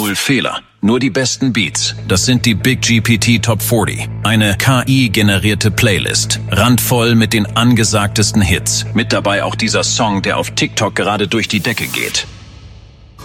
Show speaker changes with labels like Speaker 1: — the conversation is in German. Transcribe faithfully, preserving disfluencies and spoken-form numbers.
Speaker 1: null Fehler. Nur die besten Beats. Das sind die Big G P T Top vierzig. Eine K I-generierte Playlist. Randvoll mit den angesagtesten Hits. Mit dabei auch dieser Song, der auf TikTok gerade durch die Decke geht.